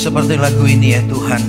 Seperti lagu ini ya Tuhan,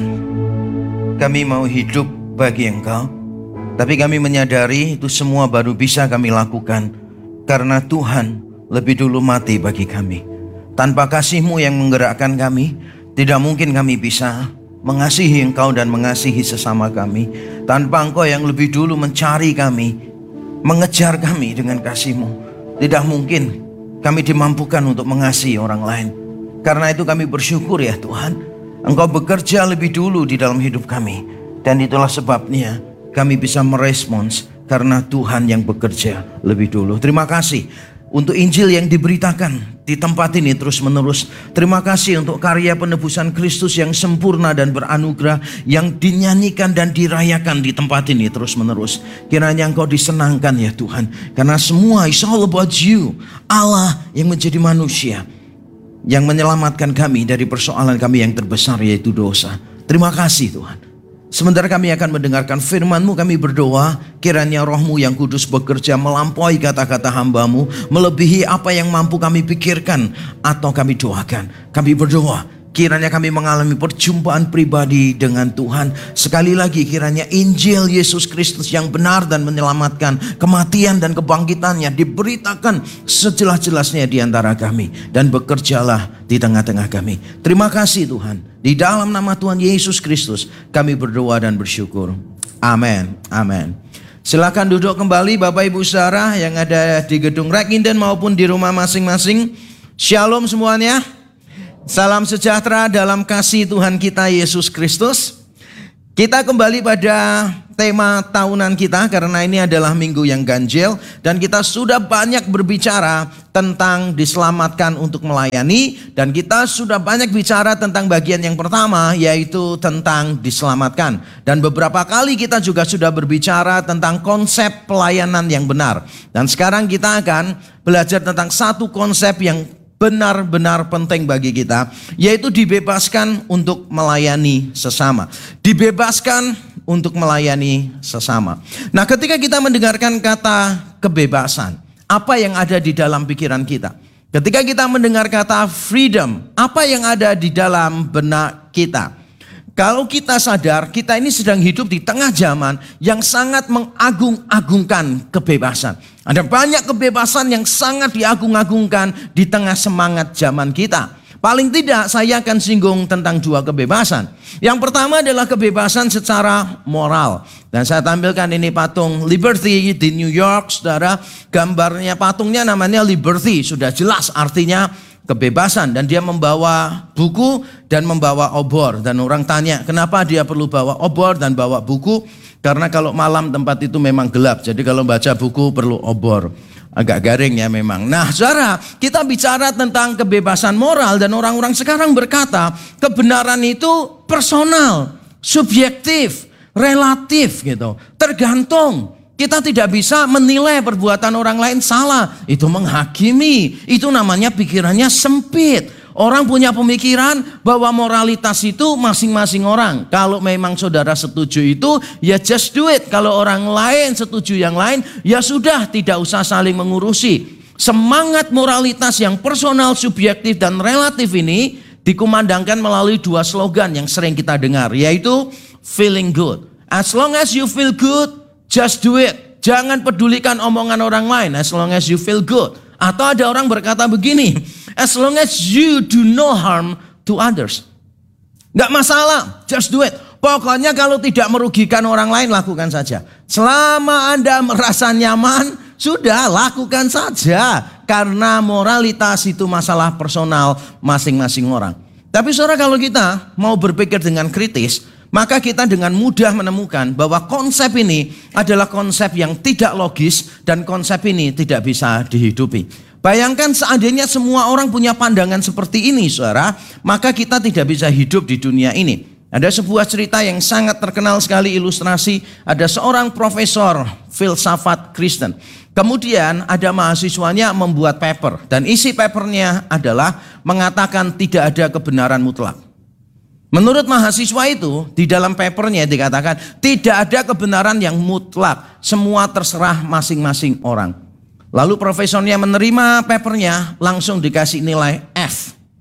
kami mau hidup bagi Engkau, tapi kami menyadari itu semua baru bisa kami lakukan karena Tuhan lebih dulu mati bagi kami. Tanpa kasih-Mu yang menggerakkan kami, tidak mungkin kami bisa mengasihi Engkau dan mengasihi sesama kami. Tanpa Engkau yang lebih dulu mencari kami, mengejar kami dengan kasih-Mu, tidak mungkin kami dimampukan untuk mengasihi orang lain. Karena itu kami bersyukur ya Tuhan, Engkau bekerja lebih dulu di dalam hidup kami. Dan itulah sebabnya kami bisa merespons karena Tuhan yang bekerja lebih dulu. Terima kasih untuk Injil yang diberitakan di tempat ini terus menerus. Terima kasih untuk karya penebusan Kristus yang sempurna dan beranugerah, yang dinyanyikan dan dirayakan di tempat ini terus menerus. Kiranya Engkau disenangkan ya Tuhan, karena semua is all about you, Allah yang menjadi manusia, yang menyelamatkan kami dari persoalan kami yang terbesar, yaitu dosa. Terima kasih Tuhan. Sementara kami akan mendengarkan firman-Mu, kami berdoa kiranya Roh-Mu yang kudus bekerja melampaui kata-kata hamba-Mu, melebihi apa yang mampu kami pikirkan atau kami doakan. Kami berdoa kiranya kami mengalami perjumpaan pribadi dengan Tuhan. Sekali lagi kiranya Injil Yesus Kristus yang benar dan menyelamatkan, kematian dan kebangkitannya diberitakan sejelas-jelasnya di antara kami, dan bekerjalah di tengah-tengah kami. Terima kasih Tuhan. Di dalam nama Tuhan Yesus Kristus kami berdoa dan bersyukur. Amin. Amin. Silakan duduk kembali Bapak Ibu Saudara yang ada di gedung Rekinden maupun di rumah masing-masing. Shalom semuanya. Salam sejahtera dalam kasih Tuhan kita Yesus Kristus. Kita kembali pada tema tahunan kita karena ini adalah minggu yang ganjil, dan kita sudah banyak berbicara tentang diselamatkan untuk melayani, dan kita sudah banyak bicara tentang bagian yang pertama, yaitu tentang diselamatkan. Dan beberapa kali kita juga sudah berbicara tentang konsep pelayanan yang benar. Dan sekarang kita akan belajar tentang satu konsep yang benar-benar penting bagi kita, yaitu dibebaskan untuk melayani sesama. Dibebaskan untuk melayani sesama. Nah, ketika kita mendengarkan kata kebebasan, apa yang ada di dalam pikiran kita? Ketika kita mendengar kata freedom, apa yang ada di dalam benak kita? Kalau kita sadar, kita ini sedang hidup di tengah zaman yang sangat mengagung-agungkan kebebasan. Ada banyak kebebasan yang sangat diagung-agungkan di tengah semangat zaman kita. Paling tidak saya akan singgung tentang dua kebebasan. Yang pertama adalah kebebasan secara moral. Dan saya tampilkan ini patung Liberty di New York, saudara. Gambarnya, patungnya namanya Liberty. Sudah jelas artinya kebebasan, dan dia membawa buku dan membawa obor. Dan orang tanya kenapa dia perlu bawa obor dan bawa buku? Karena kalau malam tempat itu memang gelap, jadi kalau baca buku perlu obor. Agak garing ya memang. Nah saudara, kita bicara tentang kebebasan moral, dan orang-orang sekarang berkata kebenaran itu personal, subjektif, relatif gitu, tergantung. Kita tidak bisa menilai perbuatan orang lain salah. Itu menghakimi. Itu namanya pikirannya sempit. Orang punya pemikiran bahwa moralitas itu masing-masing orang. Kalau memang saudara setuju itu, ya just do it. Kalau orang lain setuju yang lain, ya sudah, tidak usah saling mengurusi. Semangat moralitas yang personal, subjektif, dan relatif ini dikumandangkan melalui dua slogan yang sering kita dengar, yaitu feeling good. As long as you feel good, just do it. Jangan pedulikan omongan orang lain as long as you feel good. Atau ada orang berkata begini, as long as you do no harm to others. Gak masalah, just do it. Pokoknya kalau tidak merugikan orang lain, lakukan saja. Selama Anda merasa nyaman, sudah lakukan saja. Karena moralitas itu masalah personal masing-masing orang. Tapi saudara, kalau kita mau berpikir dengan kritis, maka kita dengan mudah menemukan bahwa konsep ini adalah konsep yang tidak logis, dan konsep ini tidak bisa dihidupi. Bayangkan seandainya semua orang punya pandangan seperti ini, saudara, maka kita tidak bisa hidup di dunia ini. Ada sebuah cerita yang sangat terkenal sekali, ilustrasi. Ada seorang profesor filsafat Kristen. Kemudian ada mahasiswanya membuat paper, dan isi papernya adalah mengatakan tidak ada kebenaran mutlak. Menurut mahasiswa itu, di dalam papernya dikatakan tidak ada kebenaran yang mutlak, semua terserah masing-masing orang. Lalu profesornya menerima papernya, langsung dikasih nilai F.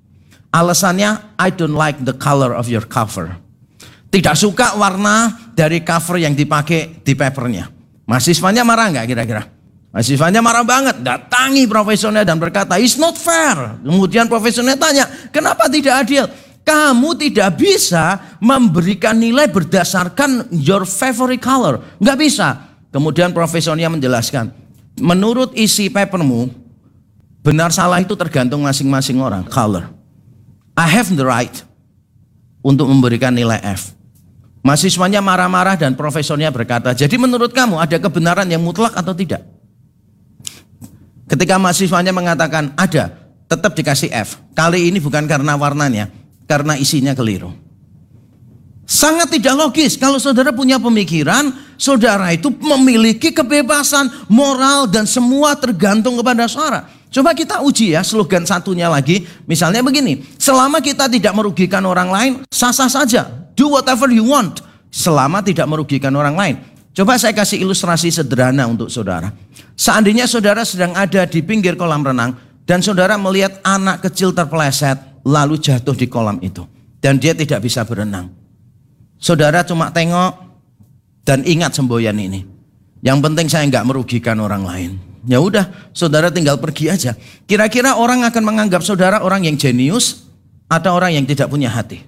Alasannya, I don't like the color of your cover. Tidak suka warna dari cover yang dipakai di papernya. Mahasiswanya marah nggak kira-kira? Mahasiswanya marah banget, datangi profesornya dan berkata, it's not fair. Kemudian profesornya tanya, kenapa tidak adil? Kamu tidak bisa memberikan nilai berdasarkan your favorite color. Nggak bisa. Kemudian profesornya menjelaskan, menurut isi papermu, benar salah itu tergantung masing-masing orang, color. I have the right untuk memberikan nilai F. Mahasiswanya marah-marah dan profesornya berkata, jadi menurut kamu ada kebenaran yang mutlak atau tidak? Ketika mahasiswanya mengatakan ada, tetap dikasih F. Kali ini bukan karena warnanya, karena isinya keliru. Sangat tidak logis. Kalau saudara punya pemikiran, saudara itu memiliki kebebasan moral dan semua tergantung kepada saudara. Coba kita uji ya slogan satunya lagi. Misalnya begini, selama kita tidak merugikan orang lain, sah-sah saja. Do whatever you want, selama tidak merugikan orang lain. Coba saya kasih ilustrasi sederhana untuk saudara. Seandainya saudara sedang ada di pinggir kolam renang, dan saudara melihat anak kecil terpeleset, lalu jatuh di kolam itu. Dan dia tidak bisa berenang. Saudara cuma tengok dan ingat semboyan ini. Yang penting saya nggak merugikan orang lain. Ya udah, saudara tinggal pergi aja. Kira-kira orang akan menganggap saudara orang yang jenius atau orang yang tidak punya hati?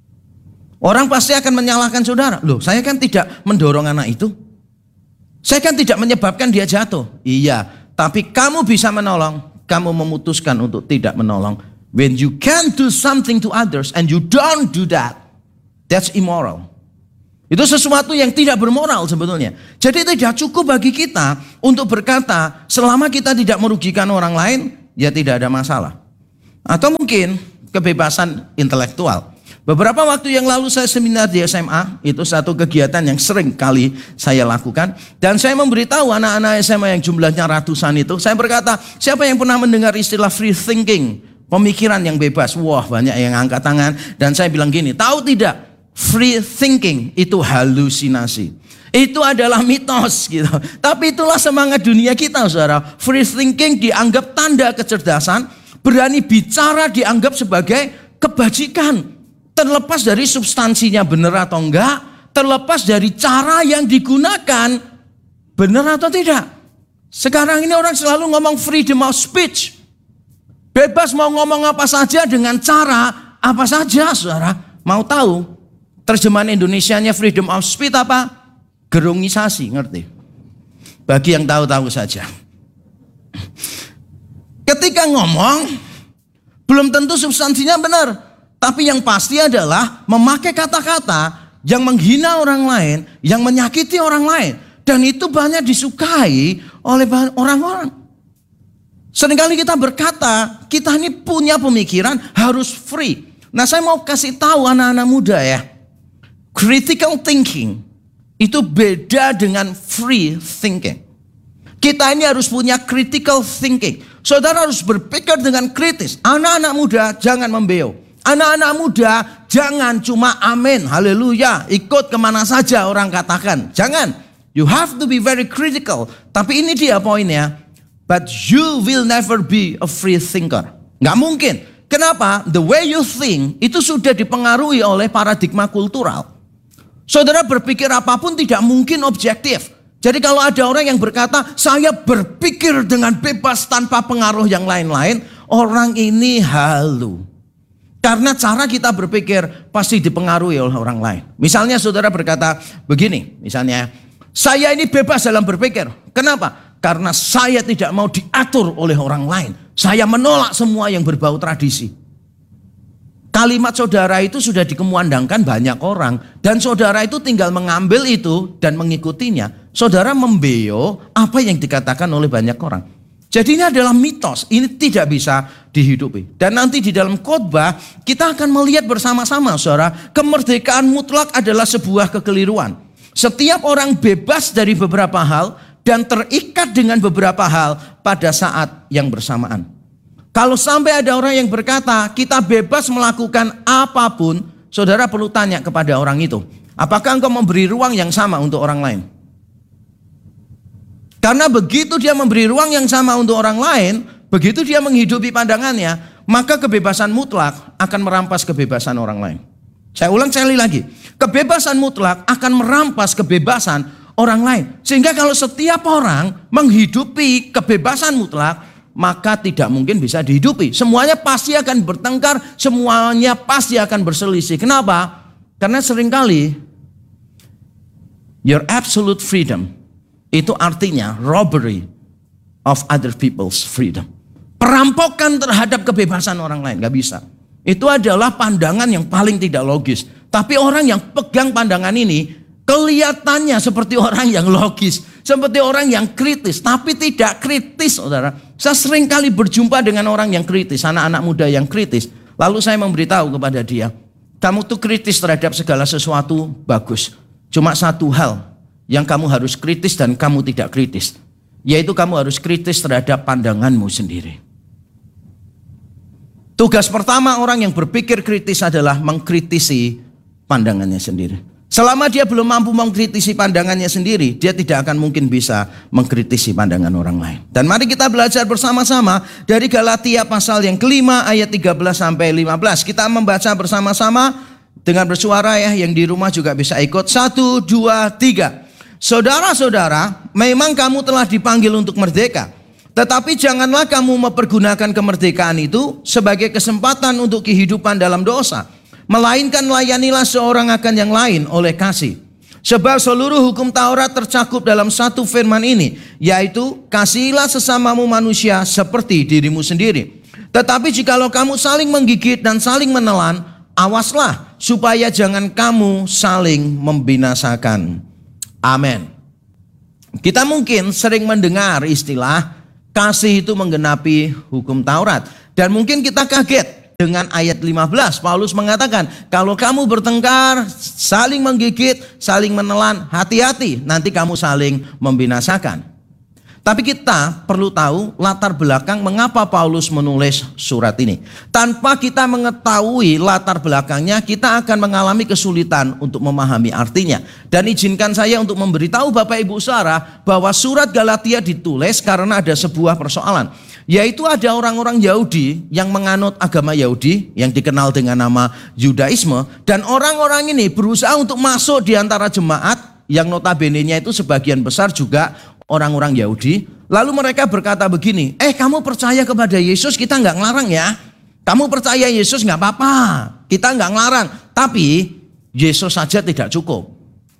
Orang pasti akan menyalahkan saudara. Loh, saya kan tidak mendorong anak itu. Saya kan tidak menyebabkan dia jatuh. Iya, tapi kamu bisa menolong. Kamu memutuskan untuk tidak menolong. When you can do something to others and you don't do that, that's immoral. Itu sesuatu yang tidak bermoral sebetulnya. Jadi tidak cukup bagi kita untuk berkata selama kita tidak merugikan orang lain, ya tidak ada masalah. Atau mungkin kebebasan intelektual. Beberapa waktu yang lalu saya seminar di SMA, itu satu kegiatan yang sering kali saya lakukan. Dan saya memberitahu anak-anak SMA yang jumlahnya ratusan itu, saya berkata, siapa yang pernah mendengar istilah free thinking? Pemikiran yang bebas. Wah, banyak yang angkat tangan. Dan saya bilang gini, tahu tidak? Free thinking itu halusinasi. Itu adalah mitos gitu. Tapi itulah semangat dunia kita, saudara. Free thinking dianggap tanda kecerdasan, berani bicara dianggap sebagai kebajikan. Terlepas dari substansinya benar atau enggak, terlepas dari cara yang digunakan, benar atau tidak. Sekarang ini orang selalu ngomong freedom of speech. Bebas mau ngomong apa saja dengan cara apa saja, saudara. Mau tahu terjemahan Indonesianya freedom of speech apa? Gerungisasi, ngerti? Bagi yang tahu-tahu saja. Ketika ngomong, belum tentu substansinya benar. Tapi yang pasti adalah memakai kata-kata yang menghina orang lain, yang menyakiti orang lain. Dan itu banyak disukai oleh orang-orang. Seringkali kita berkata, kita ini punya pemikiran harus free. Nah, saya mau kasih tahu anak-anak muda ya. Critical thinking itu beda dengan free thinking. Kita ini harus punya critical thinking. Saudara harus berpikir dengan kritis. Anak-anak muda jangan membeo. Anak-anak muda jangan cuma amin, haleluya, ikut kemana saja orang katakan. Jangan. You have to be very critical. Tapi ini dia poinnya. But you will never be a free thinker. Nggak mungkin. Kenapa? The way you think itu sudah dipengaruhi oleh paradigma kultural. Saudara berpikir apapun tidak mungkin objektif. Jadi kalau ada orang yang berkata, saya berpikir dengan bebas tanpa pengaruh yang lain-lain, orang ini halu. Karena cara kita berpikir pasti dipengaruhi oleh orang lain. Misalnya saudara berkata begini, misalnya, saya ini bebas dalam berpikir. Kenapa? Karena saya tidak mau diatur oleh orang lain. Saya menolak semua yang berbau tradisi. Kalimat saudara itu sudah dikemandangkan banyak orang. Dan saudara itu tinggal mengambil itu dan mengikutinya. Saudara membeo apa yang dikatakan oleh banyak orang. Jadi ini adalah mitos, ini tidak bisa dihidupi. Dan nanti di dalam khotbah kita akan melihat bersama-sama, saudara, kemerdekaan mutlak adalah sebuah kekeliruan. Setiap orang bebas dari beberapa hal dan terikat dengan beberapa hal pada saat yang bersamaan. Kalau sampai ada orang yang berkata kita bebas melakukan apapun, saudara perlu tanya kepada orang itu, apakah engkau memberi ruang yang sama untuk orang lain? Karena begitu dia memberi ruang yang sama untuk orang lain, begitu dia menghidupi pandangannya, maka kebebasan mutlak akan merampas kebebasan orang lain. Saya ulang sekali lagi. Kebebasan mutlak akan merampas kebebasan orang lain. Sehingga kalau setiap orang menghidupi kebebasan mutlak, maka tidak mungkin bisa dihidupi. Semuanya pasti akan bertengkar, semuanya pasti akan berselisih. Kenapa? Karena seringkali your absolute freedom itu artinya robbery of other people's freedom. Perampokan terhadap kebebasan orang lain, gak bisa. Itu adalah pandangan yang paling tidak logis. Tapi orang yang pegang pandangan ini kelihatannya seperti orang yang logis, seperti orang yang kritis, tapi tidak kritis, saudara. Saya sering kali berjumpa dengan orang yang kritis, anak-anak muda yang kritis. Lalu saya memberitahu kepada dia, kamu tuh kritis terhadap segala sesuatu, bagus. Cuma satu hal yang kamu harus kritis dan kamu tidak kritis, yaitu kamu harus kritis terhadap pandanganmu sendiri. Tugas pertama orang yang berpikir kritis adalah mengkritisi pandangannya sendiri. Selama dia belum mampu mengkritisi pandangannya sendiri, dia tidak akan mungkin bisa mengkritisi pandangan orang lain. Dan mari kita belajar bersama-sama dari Galatia pasal yang kelima ayat 13 sampai 15. Kita membaca bersama-sama dengan bersuara ya, yang di rumah juga bisa ikut. 1, 2, 3. Saudara-saudara, memang kamu telah dipanggil untuk merdeka. Tetapi janganlah kamu mempergunakan kemerdekaan itu sebagai kesempatan untuk kehidupan dalam dosa. Melainkan layanilah seorang akan yang lain oleh kasih. Sebab seluruh hukum Taurat tercakup dalam satu firman ini, yaitu kasihilah sesamamu manusia seperti dirimu sendiri. Tetapi jikalau kamu saling menggigit dan saling menelan, awaslah supaya jangan kamu saling membinasakan. Amin. Kita mungkin sering mendengar istilah kasih itu menggenapi hukum Taurat. Dan mungkin kita kaget dengan ayat 15, Paulus mengatakan, kalau kamu bertengkar, saling menggigit, saling menelan, hati-hati, nanti kamu saling membinasakan. Tapi kita perlu tahu latar belakang mengapa Paulus menulis surat ini. Tanpa kita mengetahui latar belakangnya, kita akan mengalami kesulitan untuk memahami artinya. Dan izinkan saya untuk memberitahu Bapak Ibu Saudara bahwa surat Galatia ditulis karena ada sebuah persoalan. Yaitu ada orang-orang Yahudi yang menganut agama Yahudi yang dikenal dengan nama Yudaisme. Dan orang-orang ini berusaha untuk masuk di antara jemaat yang notabene-nya itu sebagian besar juga orang-orang Yahudi. Lalu mereka berkata begini, kamu percaya kepada Yesus, kita nggak ngelarang ya. Kamu percaya Yesus nggak apa-apa, kita nggak ngelarang. Tapi Yesus saja tidak cukup.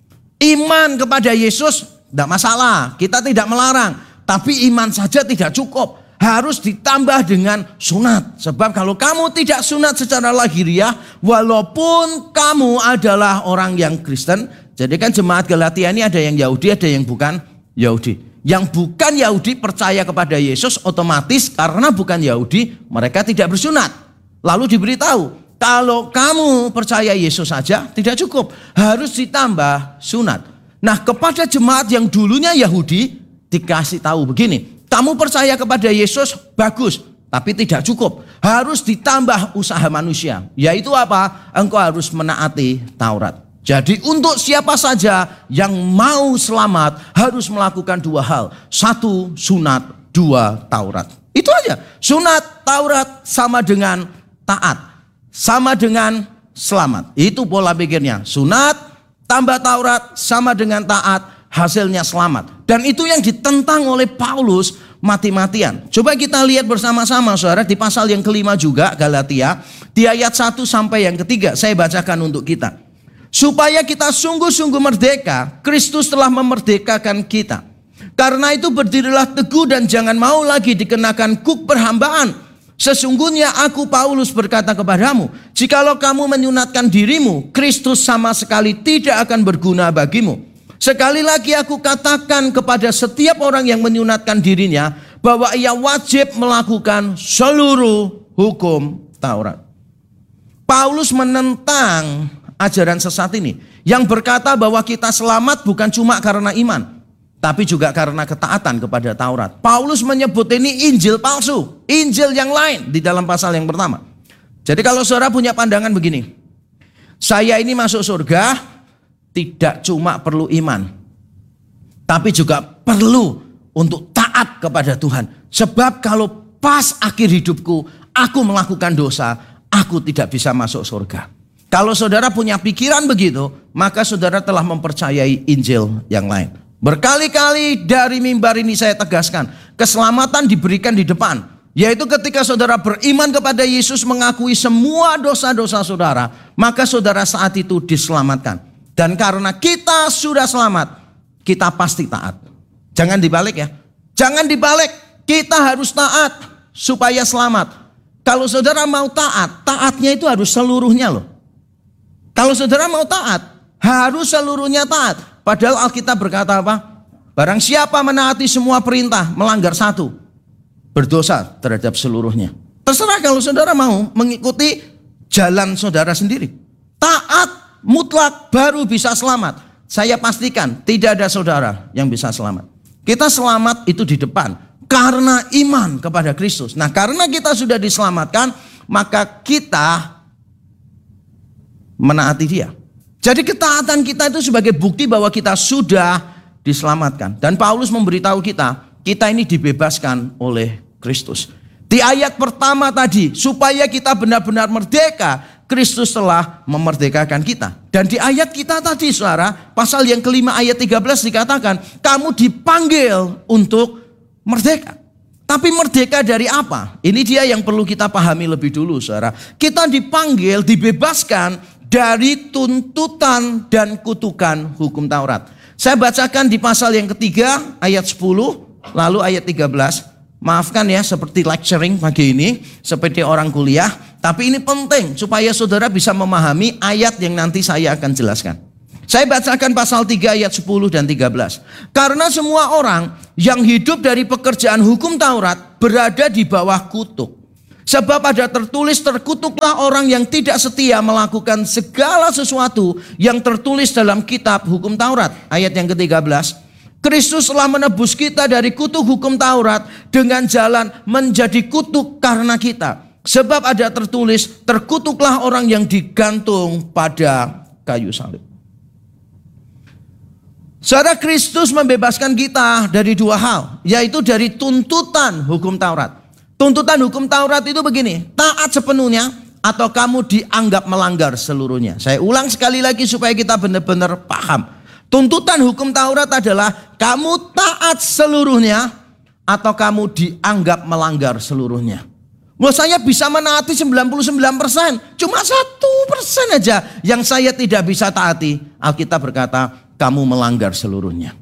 Iman kepada Yesus tidak masalah, kita tidak melarang. Tapi iman saja tidak cukup. Harus ditambah dengan sunat. Sebab kalau kamu tidak sunat secara lahiriah, walaupun kamu adalah orang yang Kristen. Jadi kan jemaat Galatia ini ada yang Yahudi, ada yang bukan Yahudi. Yang bukan Yahudi percaya kepada Yesus, otomatis karena bukan Yahudi mereka tidak bersunat. Lalu diberitahu, kalau kamu percaya Yesus saja tidak cukup, harus ditambah sunat. Nah, kepada jemaat yang dulunya Yahudi dikasih tahu begini, kamu percaya kepada Yesus, bagus, tapi tidak cukup. Harus ditambah usaha manusia. Yaitu apa? Engkau harus menaati Taurat. Jadi untuk siapa saja yang mau selamat harus melakukan dua hal. 1, sunat. 2, Taurat. Itu aja. Sunat, Taurat sama dengan taat. Sama dengan selamat. Itu pola pikirnya. Sunat, tambah Taurat, sama dengan taat. Hasilnya selamat. Dan itu yang ditentang oleh Paulus mati-matian. Coba kita lihat bersama-sama saudara di pasal yang kelima juga Galatia. Di ayat 1 sampai yang ketiga saya bacakan untuk kita. Supaya kita sungguh-sungguh merdeka, Kristus telah memerdekakan kita. Karena itu berdirilah teguh dan jangan mau lagi dikenakan kuk perhambaan. Sesungguhnya aku Paulus berkata kepadamu, jikalau kamu menyunatkan dirimu, Kristus sama sekali tidak akan berguna bagimu. Sekali lagi aku katakan kepada setiap orang yang menyunatkan dirinya bahwa ia wajib melakukan seluruh hukum Taurat. Paulus menentang ajaran sesat ini yang berkata bahwa kita selamat bukan cuma karena iman, tapi juga karena ketaatan kepada Taurat. Paulus menyebut ini Injil palsu, Injil yang lain di dalam pasal yang pertama. Jadi kalau saudara punya pandangan begini, saya ini masuk surga tidak cuma perlu iman, tapi juga perlu untuk taat kepada Tuhan. Sebab kalau pas akhir hidupku, aku melakukan dosa, aku tidak bisa masuk surga. Kalau saudara punya pikiran begitu, maka saudara telah mempercayai Injil yang lain. Berkali-kali dari mimbar ini saya tegaskan, keselamatan diberikan di depan. Yaitu ketika saudara beriman kepada Yesus, mengakui semua dosa-dosa saudara, maka saudara saat itu diselamatkan. Dan karena kita sudah selamat, kita pasti taat. Jangan dibalik ya. Jangan dibalik. Kita harus taat supaya selamat. Kalau saudara mau taat, taatnya itu harus seluruhnya loh. Kalau saudara mau taat, harus seluruhnya taat. Padahal Alkitab berkata apa? Barang siapa menaati semua perintah, melanggar satu, berdosa terhadap seluruhnya. Terserah kalau saudara mau mengikuti jalan saudara sendiri. Taat mutlak baru bisa selamat. Saya pastikan tidak ada saudara yang bisa selamat. Kita selamat itu di depan karena iman kepada Kristus. Nah, karena kita sudah diselamatkan, maka kita menaati Dia. Jadi ketaatan kita itu sebagai bukti bahwa kita sudah diselamatkan. Dan Paulus memberitahu kita, kita ini dibebaskan oleh Kristus. Di ayat pertama tadi, supaya kita benar-benar merdeka, Kristus telah memerdekakan kita. Dan di ayat kita tadi, saudara, pasal yang kelima ayat 13 dikatakan, kamu dipanggil untuk merdeka. Tapi merdeka dari apa? Ini dia yang perlu kita pahami lebih dulu, saudara. Kita dipanggil, dibebaskan dari tuntutan dan kutukan hukum Taurat. Saya bacakan di pasal yang ketiga ayat 10 lalu ayat 13. Maafkan ya, seperti lecturing pagi ini, seperti orang kuliah, tapi ini penting supaya saudara bisa memahami ayat yang nanti saya akan jelaskan. Saya bacakan pasal 3 ayat 10 dan 13. Karena semua orang yang hidup dari pekerjaan hukum Taurat berada di bawah kutuk. Sebab ada tertulis, terkutuklah orang yang tidak setia melakukan segala sesuatu yang tertulis dalam kitab hukum Taurat. Ayat yang ke-13. Kristus telah menebus kita dari kutuk hukum Taurat dengan jalan menjadi kutuk karena kita. Sebab ada tertulis, terkutuklah orang yang digantung pada kayu salib. Saudara, Kristus membebaskan kita dari dua hal, yaitu dari tuntutan hukum Taurat. Tuntutan hukum Taurat itu begini, taat sepenuhnya atau kamu dianggap melanggar seluruhnya. Saya ulang sekali lagi supaya kita benar-benar paham. Tuntutan hukum Taurat adalah kamu taat seluruhnya atau kamu dianggap melanggar seluruhnya. Wah, saya bisa menaati 99%, cuma 1% aja yang saya tidak bisa taati. Alkitab berkata, kamu melanggar seluruhnya.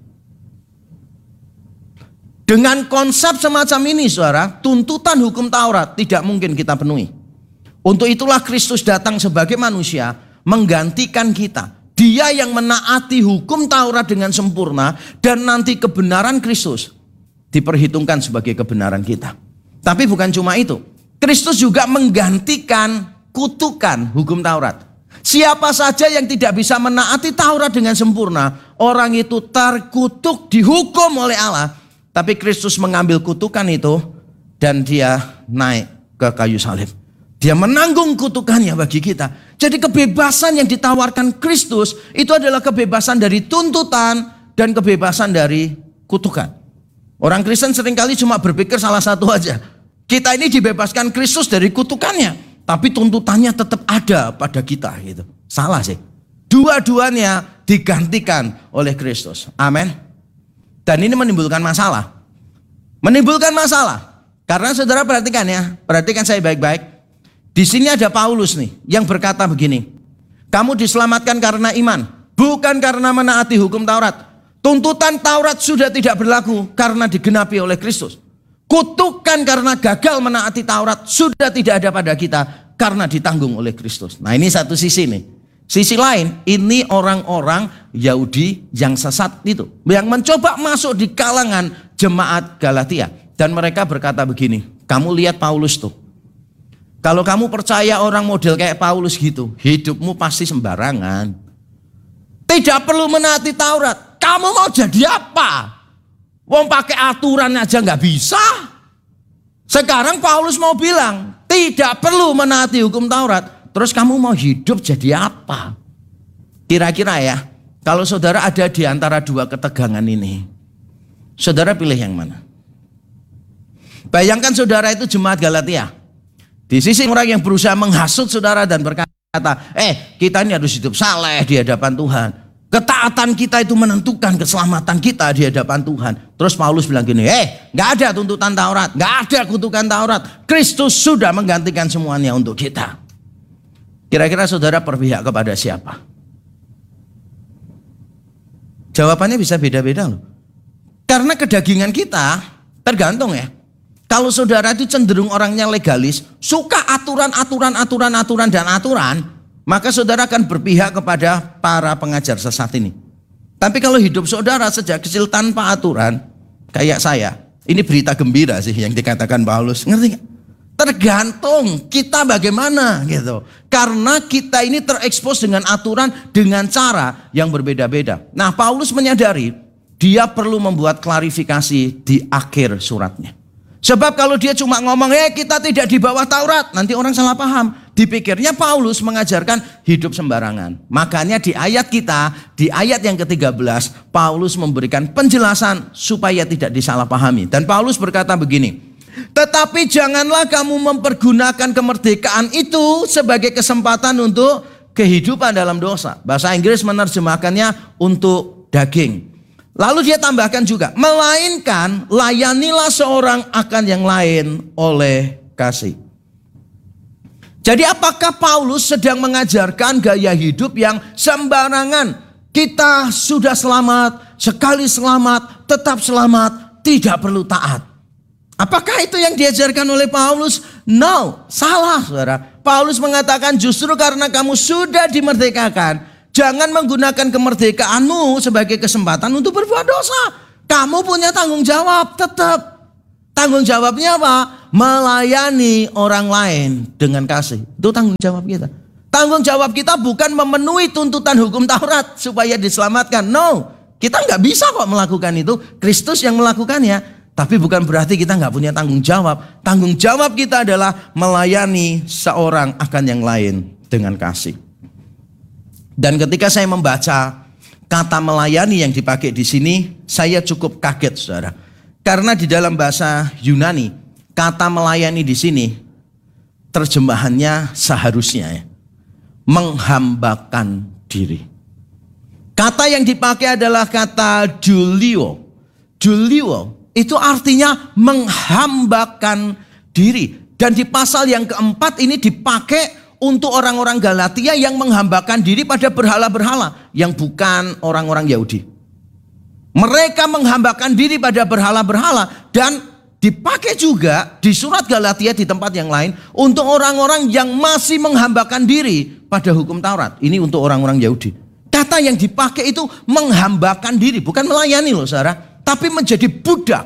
Dengan konsep semacam ini, saudara, tuntutan hukum Taurat tidak mungkin kita penuhi. Untuk itulah Kristus datang sebagai manusia, menggantikan kita. Dia yang menaati hukum Taurat dengan sempurna, dan nanti kebenaran Kristus diperhitungkan sebagai kebenaran kita. Tapi bukan cuma itu. Kristus juga menggantikan kutukan hukum Taurat. Siapa saja yang tidak bisa menaati Taurat dengan sempurna, orang itu terkutuk, dihukum oleh Allah. Tapi Kristus mengambil kutukan itu dan dia naik ke kayu salib. Dia menanggung kutukannya bagi kita. Jadi kebebasan yang ditawarkan Kristus itu adalah kebebasan dari tuntutan dan kebebasan dari kutukan. Orang Kristen seringkali cuma berpikir salah satu aja. Kita ini dibebaskan Kristus dari kutukannya, tapi tuntutannya tetap ada pada kita gitu. Salah sih. Dua-duanya digantikan oleh Kristus. Amin. Dan ini menimbulkan masalah. Menimbulkan masalah. Karena saudara perhatikan ya. Perhatikan saya baik-baik. Di sini ada Paulus nih yang berkata begini. Kamu diselamatkan karena iman. Bukan karena menaati hukum Taurat. Tuntutan Taurat sudah tidak berlaku karena digenapi oleh Kristus. Kutukan karena gagal menaati Taurat sudah tidak ada pada kita karena ditanggung oleh Kristus. Nah, ini satu sisi nih. Sisi lain, ini orang-orang Yahudi yang sesat itu, yang mencoba masuk di kalangan jemaat Galatia. Dan mereka berkata begini, kamu lihat Paulus tuh. Kalau kamu percaya orang model kayak Paulus gitu, hidupmu pasti sembarangan. Tidak perlu menaati Taurat. Kamu mau jadi apa? Wong pakai aturan aja nggak bisa. Sekarang Paulus mau bilang, tidak perlu menaati hukum Taurat. Terus kamu mau hidup jadi apa? Kira-kira ya, kalau saudara ada di antara dua ketegangan ini, saudara pilih yang mana? Bayangkan saudara itu jemaat Galatia. Di sisi orang yang berusaha menghasut saudara dan berkata, kita ini harus hidup saleh di hadapan Tuhan. Ketaatan kita itu menentukan keselamatan kita di hadapan Tuhan. Terus Paulus bilang gini, gak ada tuntutan Taurat, gak ada kutukan Taurat. Kristus sudah menggantikan semuanya untuk kita. Kira-kira saudara berpihak kepada siapa? Jawabannya bisa beda-beda loh. Karena kedagingan kita tergantung ya. Kalau saudara itu cenderung orangnya legalis, suka aturan, dan aturan, maka saudara akan berpihak kepada para pengajar sesat ini. Tapi kalau hidup saudara sejak kecil tanpa aturan, kayak saya, ini berita gembira sih yang dikatakan Paulus. Ngerti gak? Tergantung kita bagaimana gitu. Karena kita ini terekspos dengan aturan, dengan cara yang berbeda-beda. Nah, Paulus menyadari dia perlu membuat klarifikasi di akhir suratnya. Sebab kalau dia cuma ngomong, kita tidak di bawah Taurat, nanti orang salah paham. Dipikirnya Paulus mengajarkan hidup sembarangan. Makanya di ayat kita, di ayat yang ke-13, Paulus memberikan penjelasan supaya tidak disalahpahami. Dan Paulus berkata begini, tetapi janganlah kamu mempergunakan kemerdekaan itu sebagai kesempatan untuk kehidupan dalam dosa. Bahasa Inggris menerjemahkannya untuk daging. Lalu dia tambahkan juga, melainkan layanilah seorang akan yang lain oleh kasih. Jadi apakah Paulus sedang mengajarkan gaya hidup yang sembarangan? Kita sudah selamat, sekali selamat, tetap selamat, tidak perlu taat. Apakah itu yang diajarkan oleh Paulus? No, salah saudara. Paulus mengatakan justru karena kamu sudah dimerdekakan, jangan menggunakan kemerdekaanmu sebagai kesempatan untuk berbuat dosa. Kamu punya tanggung jawab tetap. Tanggung jawabnya apa? Melayani orang lain dengan kasih. Itu tanggung jawab kita. Tanggung jawab kita bukan memenuhi tuntutan hukum Taurat supaya diselamatkan. No, kita nggak bisa kok melakukan itu. Kristus yang melakukannya. Tapi bukan berarti kita nggak punya tanggung jawab. Tanggung jawab kita adalah melayani seorang akan yang lain dengan kasih. Dan ketika saya membaca kata melayani yang dipakai di sini, saya cukup kaget, saudara. Karena di dalam bahasa Yunani, kata melayani di sini terjemahannya seharusnya ya, menghambakan diri. Kata yang dipakai adalah kata Julio. Julio itu artinya menghambakan diri. Dan di pasal yang keempat ini dipakai untuk orang-orang Galatia yang menghambakan diri pada berhala-berhala yang bukan orang-orang Yahudi. Mereka menghambakan diri pada berhala-berhala dan dipakai juga di surat Galatia di tempat yang lain untuk orang-orang yang masih menghambakan diri pada hukum Taurat. Ini untuk orang-orang Yahudi. Kata yang dipakai itu menghambakan diri, bukan melayani loh saudara, tapi menjadi budak.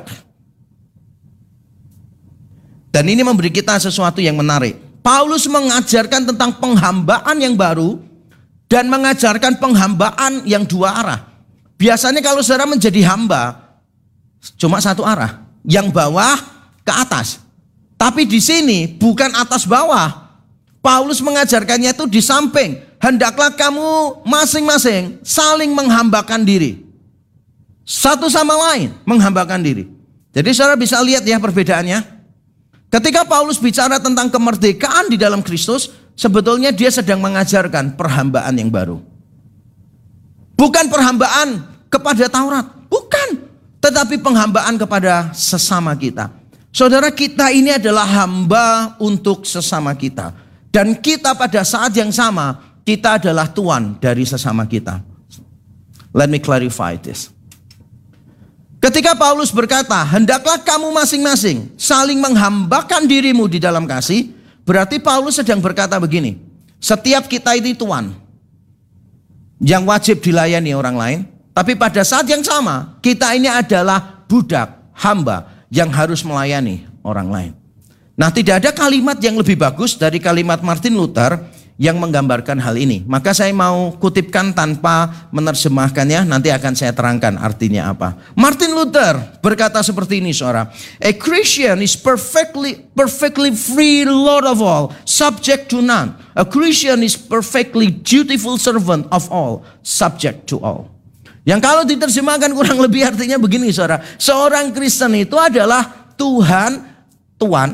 Dan ini memberi kita sesuatu yang menarik. Paulus mengajarkan tentang penghambaan yang baru dan mengajarkan penghambaan yang dua arah. Biasanya kalau saudara menjadi hamba cuma satu arah, yang bawah ke atas. Tapi di sini bukan atas bawah. Paulus mengajarkannya itu di samping. Hendaklah kamu masing-masing saling menghambakan diri. Satu sama lain menghambakan diri. Jadi saudara bisa lihat ya perbedaannya. Ketika Paulus bicara tentang kemerdekaan di dalam Kristus, sebetulnya dia sedang mengajarkan perhambaan yang baru. Bukan perhambaan kepada Taurat, bukan. Tetapi penghambaan kepada sesama kita. Saudara, kita ini adalah hamba untuk sesama kita. Dan kita pada saat yang sama, kita adalah tuan dari sesama kita. Let me clarify this. Ketika Paulus berkata, hendaklah kamu masing-masing saling menghambakan dirimu di dalam kasih, berarti Paulus sedang berkata begini, setiap kita ini tuan yang wajib dilayani orang lain, tapi pada saat yang sama, kita ini adalah budak, hamba yang harus melayani orang lain. Nah, tidak ada kalimat yang lebih bagus dari kalimat Martin Luther yang menggambarkan hal ini. Maka saya mau kutipkan tanpa menerjemahkannya, nanti akan saya terangkan artinya apa. Martin Luther berkata seperti ini, saudara. A Christian is perfectly free Lord of all, subject to none. A Christian is perfectly dutiful servant of all, subject to all. Yang kalau diterjemahkan kurang lebih artinya begini, saudara. Seorang Kristen itu adalah tuan,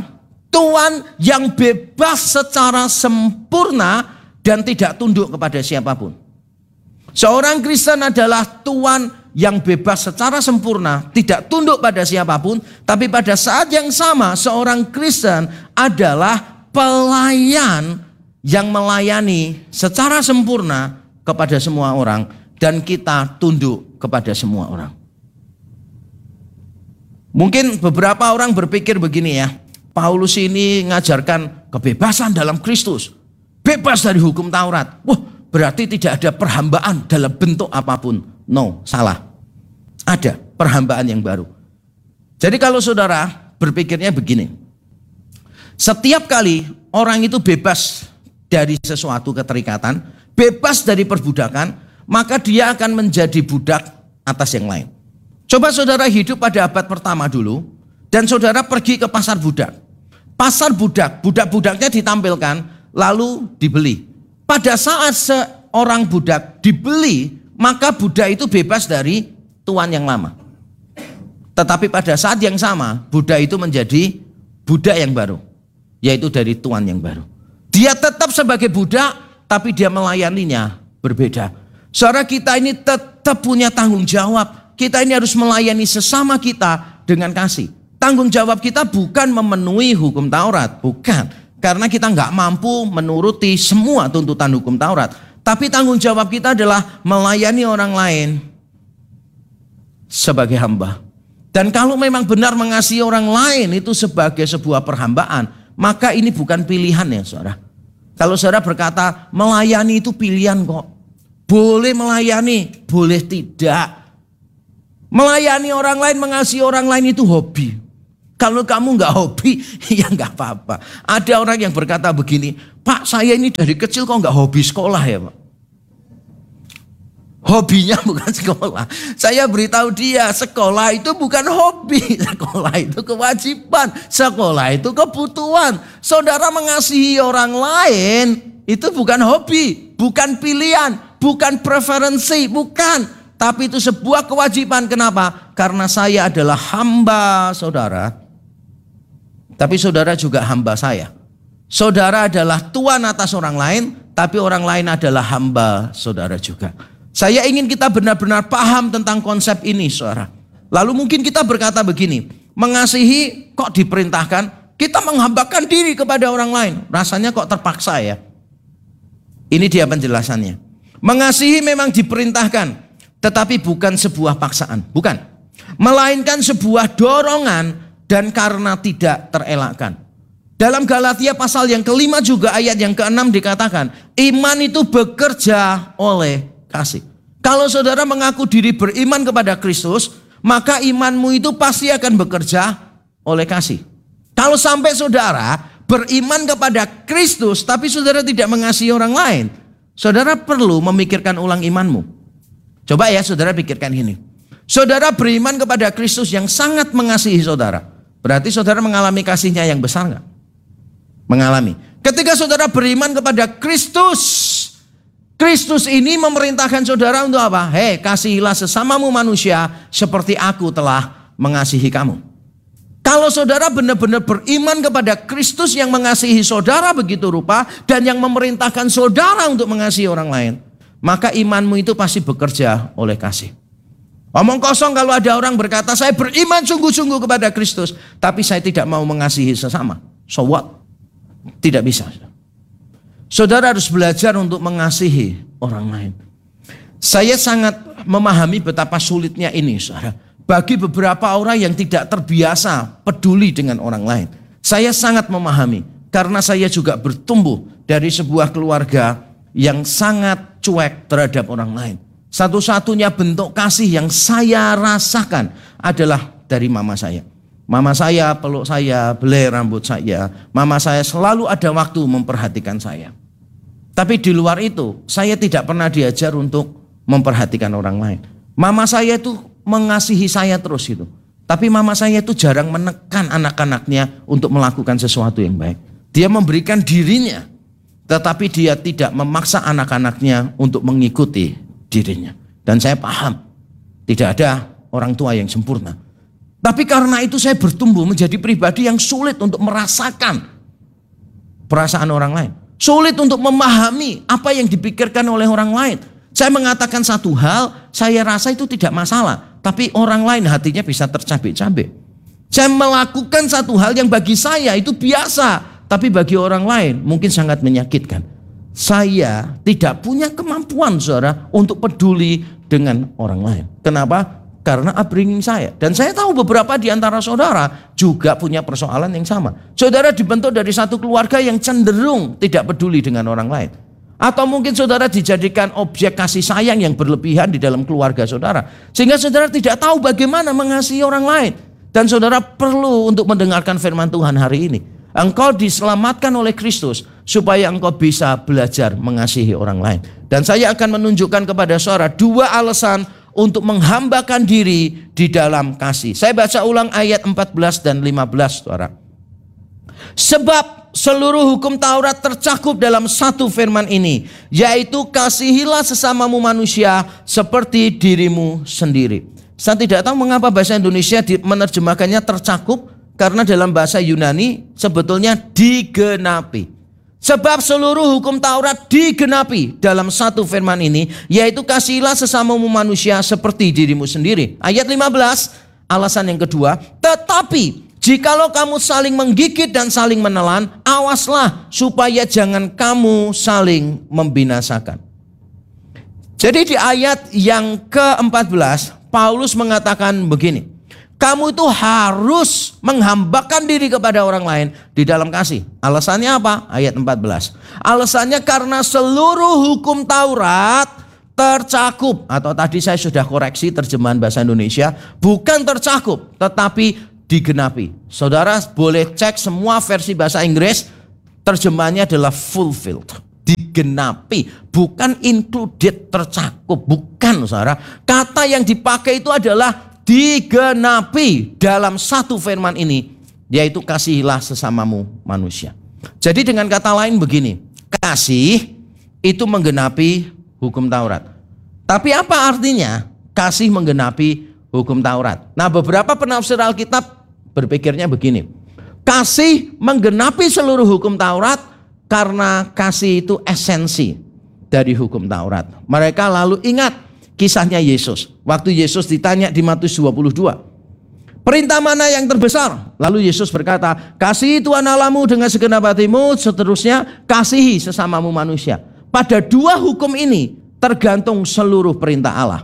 Tuan yang bebas secara sempurna dan tidak tunduk kepada siapapun. Seorang Kristen adalah Tuan yang bebas secara sempurna, tidak tunduk pada siapapun, tapi pada saat yang sama seorang Kristen adalah pelayan yang melayani secara sempurna kepada semua orang, dan kita tunduk kepada semua orang. Mungkin beberapa orang berpikir begini ya, Paulus ini ngajarkan kebebasan dalam Kristus, bebas dari hukum Taurat. Wah, berarti tidak ada perhambaan dalam bentuk apapun. No, salah. Ada perhambaan yang baru. Jadi kalau saudara berpikirnya begini, setiap kali orang itu bebas dari sesuatu keterikatan, bebas dari perbudakan, maka dia akan menjadi budak atas yang lain. Coba saudara hidup pada abad pertama dulu, dan saudara pergi ke pasar budak. Pasar budak, budak-budaknya ditampilkan, lalu dibeli. Pada saat seorang budak dibeli, maka budak itu bebas dari tuan yang lama. Tetapi pada saat yang sama, budak itu menjadi budak yang baru, yaitu dari tuan yang baru. Dia tetap sebagai budak, tapi dia melayaninya berbeda. Saudara, kita ini tetap punya tanggung jawab. Kita ini harus melayani sesama kita dengan kasih. Tanggung jawab kita bukan memenuhi hukum Taurat, bukan. Karena kita nggak mampu menuruti semua tuntutan hukum Taurat. Tapi tanggung jawab kita adalah melayani orang lain sebagai hamba. Dan kalau memang benar mengasihi orang lain itu sebagai sebuah perhambaan, maka ini bukan pilihan ya saudara. Kalau saudara berkata melayani itu pilihan kok. Boleh melayani, boleh tidak. Melayani orang lain, mengasihi orang lain itu hobi. Kalau kamu nggak hobi, ya nggak apa-apa. Ada orang yang berkata begini, Pak, saya ini dari kecil kok nggak hobi sekolah ya Pak. Hobinya bukan sekolah. Saya beritahu dia, sekolah itu bukan hobi. Sekolah itu kewajiban. Sekolah itu kebutuhan. Saudara mengasihi orang lain, itu bukan hobi, bukan pilihan, bukan preferensi, bukan. Tapi itu sebuah kewajiban. Kenapa? Karena saya adalah hamba saudara. Tapi saudara juga hamba saya. Saudara adalah tuan atas orang lain, tapi orang lain adalah hamba saudara juga. Saya ingin kita benar-benar paham tentang konsep ini, saudara. Lalu mungkin kita berkata begini, mengasihi kok diperintahkan, kita menghambakan diri kepada orang lain. Rasanya kok terpaksa ya. Ini dia penjelasannya. Mengasihi memang diperintahkan, tetapi bukan sebuah paksaan, bukan. Melainkan sebuah dorongan dan karena tidak terelakkan. Dalam Galatia pasal yang kelima juga ayat yang keenam dikatakan, iman itu bekerja oleh kasih. Kalau saudara mengaku diri beriman kepada Kristus, maka imanmu itu pasti akan bekerja oleh kasih. Kalau sampai saudara beriman kepada Kristus, tapi saudara tidak mengasihi orang lain, saudara perlu memikirkan ulang imanmu. Coba ya saudara pikirkan ini. Saudara beriman kepada Kristus yang sangat mengasihi saudara. Berarti saudara mengalami kasihnya yang besar enggak? Mengalami. Ketika saudara beriman kepada Kristus, Kristus ini memerintahkan saudara untuk apa? Hei, kasihilah sesamamu manusia seperti aku telah mengasihi kamu. Kalau saudara benar-benar beriman kepada Kristus yang mengasihi saudara begitu rupa dan yang memerintahkan saudara untuk mengasihi orang lain, maka imanmu itu pasti bekerja oleh kasih. Omong kosong kalau ada orang berkata, saya beriman sungguh-sungguh kepada Kristus, tapi saya tidak mau mengasihi sesama. So what? Tidak bisa. Saudara harus belajar untuk mengasihi orang lain. Saya sangat memahami betapa sulitnya ini, saudara. Bagi beberapa orang yang tidak terbiasa peduli dengan orang lain. Saya sangat memahami, karena saya juga bertumbuh dari sebuah keluarga yang sangat cuek terhadap orang lain. Satu-satunya bentuk kasih yang saya rasakan adalah dari mama saya. Mama saya peluk saya, belai rambut saya. Mama saya selalu ada waktu memperhatikan saya. Tapi di luar itu, saya tidak pernah diajar untuk memperhatikan orang lain. Mama saya itu mengasihi saya terus itu. Tapi mama saya itu jarang menekan anak-anaknya untuk melakukan sesuatu yang baik. Dia memberikan dirinya, tetapi dia tidak memaksa anak-anaknya untuk mengikuti dirinya. Dan saya paham, tidak ada orang tua yang sempurna. Tapi karena itu saya bertumbuh menjadi pribadi yang sulit untuk merasakan perasaan orang lain. Sulit untuk memahami apa yang dipikirkan oleh orang lain. Saya mengatakan satu hal, saya rasa itu tidak masalah. Tapi orang lain hatinya bisa tercabik-cabik. Saya melakukan satu hal yang bagi saya itu biasa. Tapi bagi orang lain mungkin sangat menyakitkan. Saya tidak punya kemampuan, saudara, untuk peduli dengan orang lain. Kenapa? Karena upbringing saya. Dan saya tahu beberapa di antara saudara juga punya persoalan yang sama. Saudara dibentuk dari satu keluarga yang cenderung tidak peduli dengan orang lain. Atau mungkin saudara dijadikan objek kasih sayang yang berlebihan di dalam keluarga saudara. Sehingga saudara tidak tahu bagaimana mengasihi orang lain. Dan saudara perlu untuk mendengarkan firman Tuhan hari ini. Engkau diselamatkan oleh Kristus supaya engkau bisa belajar mengasihi orang lain. Dan saya akan menunjukkan kepada saudara dua alasan untuk menghambakan diri di dalam kasih. Saya baca ulang ayat 14 dan 15, saudara. Sebab seluruh hukum Taurat tercakup dalam satu firman ini, yaitu kasihilah sesamamu manusia seperti dirimu sendiri. Saya tidak tahu mengapa bahasa Indonesia menerjemahkannya tercakup, karena dalam bahasa Yunani sebetulnya digenapi. Sebab seluruh hukum Taurat digenapi dalam satu firman ini, yaitu kasihilah sesamamu manusia seperti dirimu sendiri. Ayat 15, alasan yang kedua, tetapi jikalau kamu saling menggigit dan saling menelan, awaslah supaya jangan kamu saling membinasakan. Jadi di ayat yang ke-14, Paulus mengatakan begini, kamu itu harus menghambakan diri kepada orang lain di dalam kasih. Alasannya apa? Ayat 14. Alasannya karena seluruh hukum Taurat tercakup. Atau tadi saya sudah koreksi terjemahan bahasa Indonesia. Bukan tercakup, tetapi digenapi. Saudara boleh cek semua versi bahasa Inggris. Terjemahannya adalah fulfilled. Digenapi. Bukan included, tercakup. Bukan, saudara. Kata yang dipakai itu adalah digenapi dalam satu firman ini, yaitu kasihilah sesamamu manusia. Jadi dengan kata lain begini, kasih itu menggenapi hukum Taurat. Tapi apa artinya kasih menggenapi hukum Taurat? Nah, beberapa penafsir Alkitab berpikirnya begini, kasih menggenapi seluruh hukum Taurat karena kasih itu esensi dari hukum Taurat. Mereka lalu ingat kisahnya Yesus. Waktu Yesus ditanya di Matius 22. Perintah mana yang terbesar? Lalu Yesus berkata, kasihi Tuhan Allahmu dengan segenap hatimu, seterusnya kasihi sesamamu manusia. Pada dua hukum ini tergantung seluruh perintah Allah.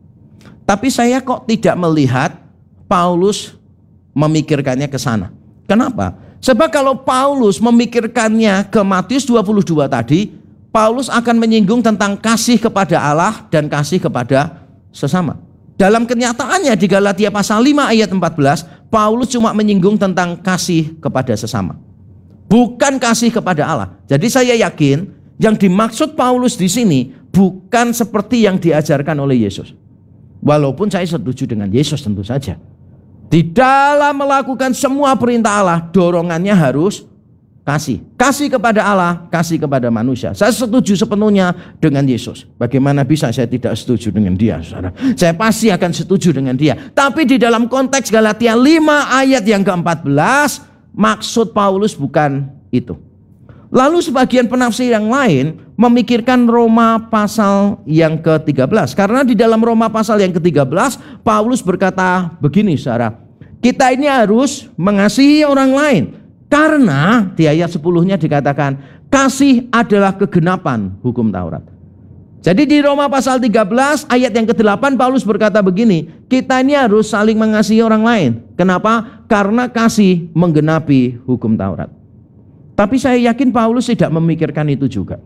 Tapi saya kok tidak melihat Paulus memikirkannya ke sana. Kenapa? Sebab kalau Paulus memikirkannya ke Matius 22 tadi, Paulus akan menyinggung tentang kasih kepada Allah dan kasih kepada sesama. Dalam kenyataannya di Galatia pasal 5 ayat 14, Paulus cuma menyinggung tentang kasih kepada sesama. Bukan kasih kepada Allah. Jadi saya yakin yang dimaksud Paulus di sini bukan seperti yang diajarkan oleh Yesus. Walaupun saya setuju dengan Yesus tentu saja. Di dalam melakukan semua perintah Allah, dorongannya harus kasih. Kasih kepada Allah, kasih kepada manusia. Saya setuju sepenuhnya dengan Yesus. Bagaimana bisa saya tidak setuju dengan dia, saudara? Saya pasti akan setuju dengan dia. Tapi di dalam konteks Galatia 5 ayat yang ke-14, maksud Paulus bukan itu. Lalu sebagian penafsir yang lain memikirkan Roma pasal yang ke-13. Karena di dalam Roma pasal yang ke-13, Paulus berkata begini, saudara. Kita ini harus mengasihi orang lain. Karena di ayat 10-nya dikatakan kasih adalah kegenapan hukum Taurat. Jadi di Roma pasal 13 ayat yang ke-8 Paulus berkata begini, kita ini harus saling mengasihi orang lain. Kenapa? Karena kasih menggenapi hukum Taurat. Tapi saya yakin Paulus tidak memikirkan itu juga.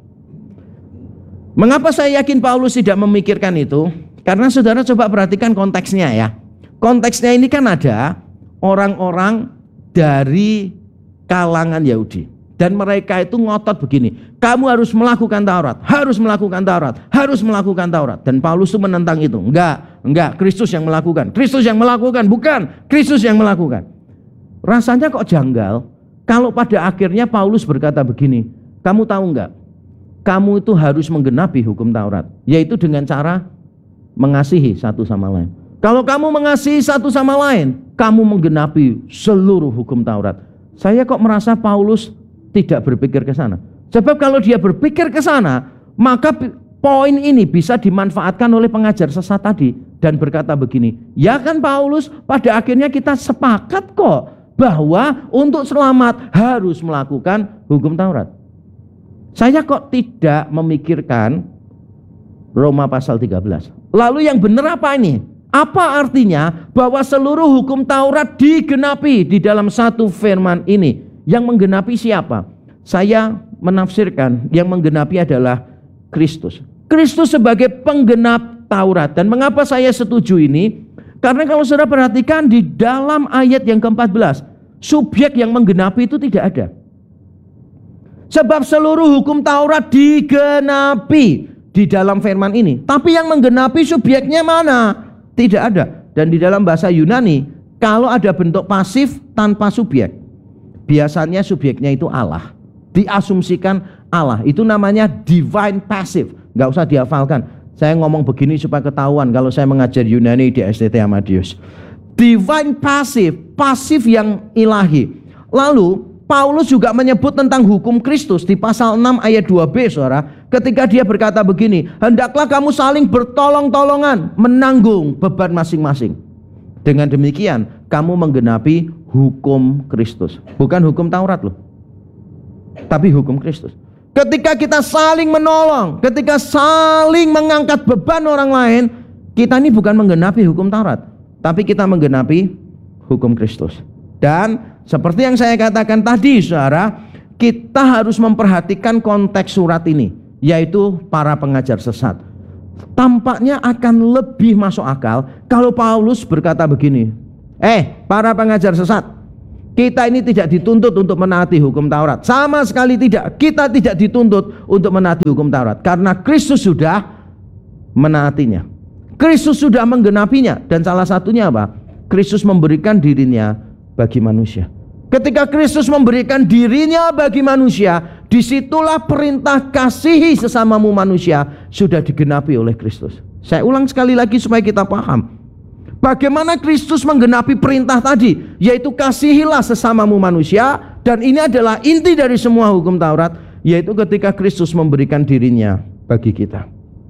Mengapa saya yakin Paulus tidak memikirkan itu? Karena saudara coba perhatikan konteksnya ya. Konteksnya ini kan ada orang-orang dari kalangan Yahudi. Dan mereka itu ngotot begini, kamu harus melakukan Taurat, harus melakukan Taurat, harus melakukan Taurat. Dan Paulus itu menentang itu. Enggak, Kristus yang melakukan. Kristus yang melakukan, bukan Kristus yang melakukan. Rasanya kok janggal kalau pada akhirnya Paulus berkata begini, kamu tahu enggak? Kamu itu harus menggenapi hukum Taurat, yaitu dengan cara mengasihi satu sama lain. Kalau kamu mengasihi satu sama lain, kamu menggenapi seluruh hukum Taurat. Saya kok merasa Paulus tidak berpikir ke sana. Sebab kalau dia berpikir ke sana, maka poin ini bisa dimanfaatkan oleh pengajar sesat tadi dan berkata begini, ya kan Paulus, pada akhirnya kita sepakat kok bahwa untuk selamat harus melakukan hukum Taurat. Saya kok tidak memikirkan Roma pasal 13. Lalu yang benar apa ini? Apa artinya bahwa seluruh hukum Taurat digenapi di dalam satu firman ini? Yang menggenapi siapa? Saya menafsirkan yang menggenapi adalah Kristus. Kristus sebagai penggenap Taurat. Dan mengapa saya setuju ini? Karena kalau saudara perhatikan di dalam ayat yang ke-14, subjek yang menggenapi itu tidak ada. Sebab seluruh hukum Taurat digenapi di dalam firman ini. Tapi yang menggenapi subjeknya mana? Tidak ada. Dan di dalam bahasa Yunani, kalau ada bentuk pasif tanpa subjek, biasanya subjeknya itu Allah. Diasumsikan Allah. Itu namanya divine passive. Gak usah dihafalkan. Saya ngomong begini supaya ketahuan kalau saya mengajar Yunani di STT Amadius. Divine passive, pasif yang ilahi. Lalu Paulus juga menyebut tentang hukum Kristus di pasal 6 ayat 2b, saudara. Ketika dia berkata begini, hendaklah kamu saling bertolong-tolongan menanggung beban masing-masing. Dengan demikian kamu menggenapi hukum Kristus. Bukan hukum Taurat loh, tapi hukum Kristus. Ketika kita saling menolong, ketika saling mengangkat beban orang lain, kita ini bukan menggenapi hukum Taurat, tapi kita menggenapi hukum Kristus. Dan seperti yang saya katakan tadi, saudara, kita harus memperhatikan konteks surat ini, yaitu para pengajar sesat. Tampaknya akan lebih masuk akal kalau Paulus berkata begini, para pengajar sesat, kita ini tidak dituntut untuk menaati hukum Taurat. Sama sekali tidak. Kita tidak dituntut untuk menaati hukum Taurat, karena Kristus sudah menaatinya. Kristus sudah menggenapinya. Dan salah satunya apa? Kristus memberikan dirinya bagi manusia. Ketika Kristus memberikan dirinya bagi manusia, disitulah perintah kasihi sesamamu manusia sudah digenapi oleh Kristus. Saya ulang sekali lagi supaya kita paham bagaimana Kristus menggenapi perintah tadi, yaitu kasihilah sesamamu manusia. Dan ini adalah inti dari semua hukum Taurat, yaitu ketika Kristus memberikan dirinya bagi kita.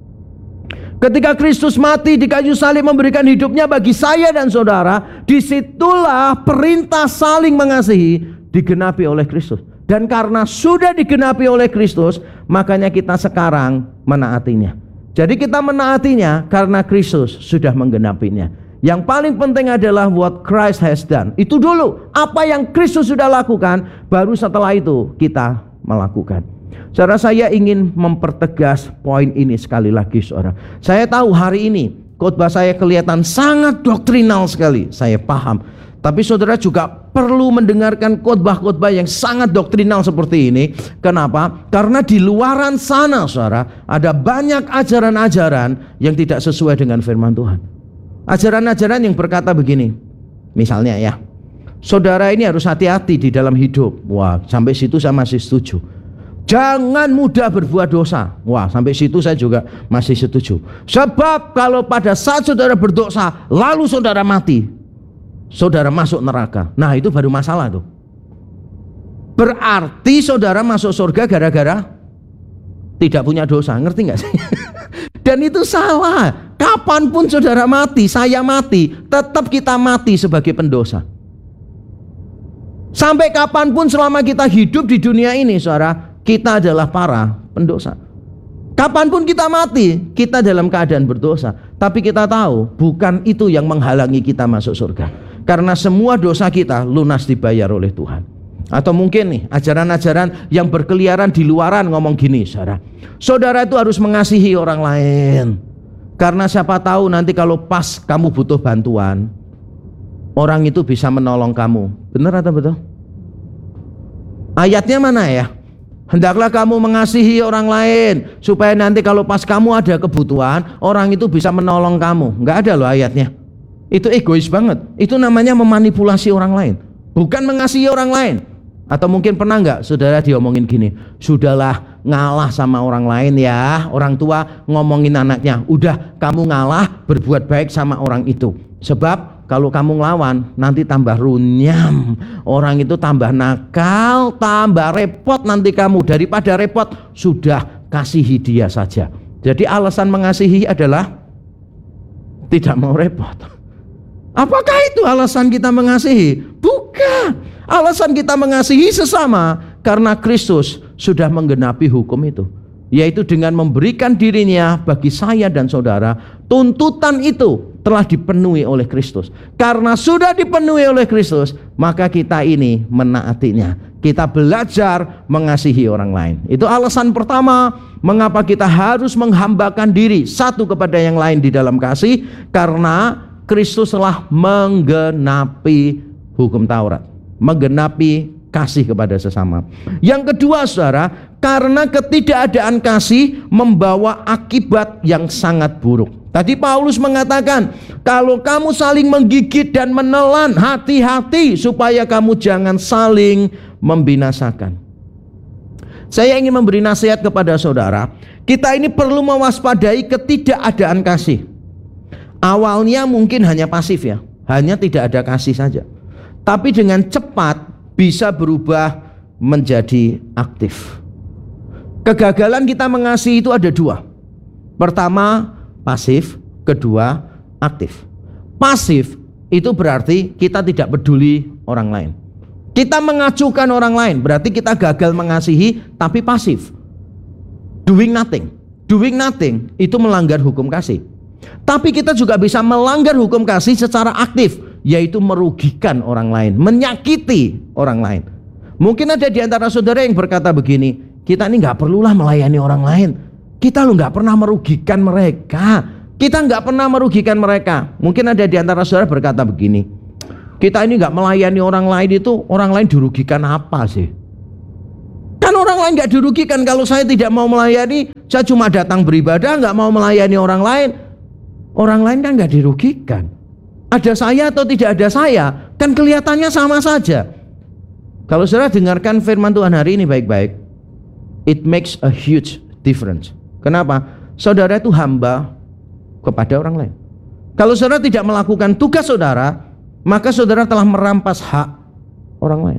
Ketika Kristus mati di kayu salib memberikan hidupnya bagi saya dan saudara, disitulah perintah saling mengasihi digenapi oleh Kristus. Dan karena sudah digenapi oleh Kristus, makanya kita sekarang menaatinya. Jadi kita menaatinya karena Kristus sudah menggenapinya. Yang paling penting adalah what Christ has done. Itu dulu, apa yang Kristus sudah lakukan, baru setelah itu kita melakukan. Saudara, saya ingin mempertegas poin ini sekali lagi, saudara. Saya tahu hari ini khotbah saya kelihatan sangat doktrinal sekali, saya paham. Tapi saudara juga perlu mendengarkan khotbah-khotbah yang sangat doktrinal seperti ini. Kenapa? Karena di luaran sana, saudara, ada banyak ajaran-ajaran yang tidak sesuai dengan firman Tuhan. Ajaran-ajaran yang berkata begini, misalnya ya, saudara ini harus hati-hati di dalam hidup. Wah, sampai situ saya masih setuju. Jangan mudah berbuat dosa. Wah, sampai situ saya juga masih setuju. Sebab kalau pada saat saudara berdosa lalu saudara mati, saudara masuk neraka. Nah, itu baru masalah tuh. Berarti saudara masuk surga gara-gara tidak punya dosa. Ngerti gak sih? Dan itu salah. Kapanpun saudara mati, saya mati, tetap kita mati sebagai pendosa. Sampai kapanpun selama kita hidup di dunia ini, saudara, kita adalah para pendosa. Kapanpun kita mati, kita dalam keadaan berdosa. Tapi kita tahu bukan itu yang menghalangi kita masuk surga, karena semua dosa kita lunas dibayar oleh Tuhan. Atau mungkin nih ajaran-ajaran yang berkeliaran di luaran ngomong gini, saudara, saudara itu harus mengasihi orang lain, karena siapa tahu nanti kalau pas kamu butuh bantuan, orang itu bisa menolong kamu. Benar atau betul? Ayatnya mana ya? Hendaklah kamu mengasihi orang lain, supaya nanti kalau pas kamu ada kebutuhan, orang itu bisa menolong kamu. Enggak ada loh ayatnya. Itu egois banget. Itu namanya memanipulasi orang lain, bukan mengasihi orang lain. Atau mungkin pernah enggak saudara diomongin gini, sudahlah ngalah sama orang lain ya. Orang tua ngomongin anaknya, udah kamu ngalah, berbuat baik sama orang itu. Sebab kalau kamu ngelawan nanti tambah runyam, orang itu tambah nakal, tambah repot nanti kamu. Daripada repot, sudah kasihi dia saja. Jadi alasan mengasihi adalah tidak mau repot. Apakah itu alasan kita mengasihi? Bukan. Alasan kita mengasihi sesama karena Kristus sudah menggenapi hukum itu, yaitu dengan memberikan dirinya bagi saya dan saudara. Tuntutan itu telah dipenuhi oleh Kristus. Karena sudah dipenuhi oleh Kristus, maka kita ini menaatinya. Kita belajar mengasihi orang lain. Itu alasan pertama mengapa kita harus menghambakan diri satu kepada yang lain di dalam kasih, karena Kristus telah menggenapi hukum Taurat, menggenapi kasih kepada sesama. Yang kedua, saudara, karena ketidakadaan kasih membawa akibat yang sangat buruk. Tadi Paulus mengatakan, kalau kamu saling menggigit dan menelan, hati-hati supaya kamu jangan saling membinasakan. Saya ingin memberi nasihat kepada saudara, kita ini perlu mewaspadai ketidakadaan kasih. Awalnya mungkin hanya pasif ya, hanya tidak ada kasih saja. Tapi dengan cepat bisa berubah menjadi aktif. Kegagalan kita mengasihi itu ada dua. Pertama, pasif. Kedua, aktif. Pasif itu berarti kita tidak peduli orang lain. Kita mengacuhkan orang lain, berarti kita gagal mengasihi, tapi pasif. Doing nothing. Doing nothing itu melanggar hukum kasih. Tapi kita juga bisa melanggar hukum kasih secara aktif, yaitu merugikan orang lain, menyakiti orang lain. Mungkin ada di antara saudara yang berkata begini, kita ini gak perlulah melayani orang lain, kita gak pernah merugikan mereka, kita gak pernah merugikan mereka. Mungkin ada di antara saudara berkata begini, kita ini gak melayani orang lain, itu orang lain dirugikan apa sih? Kan orang lain gak dirugikan. Kalau saya tidak mau melayani, saya cuma datang beribadah, gak mau melayani orang lain, orang lain kan gak dirugikan. Ada saya atau tidak ada saya, kan kelihatannya sama saja. Kalau saudara dengarkan firman Tuhan hari ini baik-baik, it makes a huge difference. Kenapa? Saudara itu hamba kepada orang lain. Kalau saudara tidak melakukan tugas saudara, maka saudara telah merampas hak orang lain.